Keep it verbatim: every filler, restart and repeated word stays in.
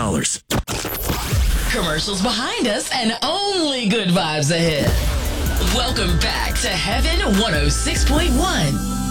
Commercials behind us and only good vibes ahead. Welcome back to Heaven one oh six point one.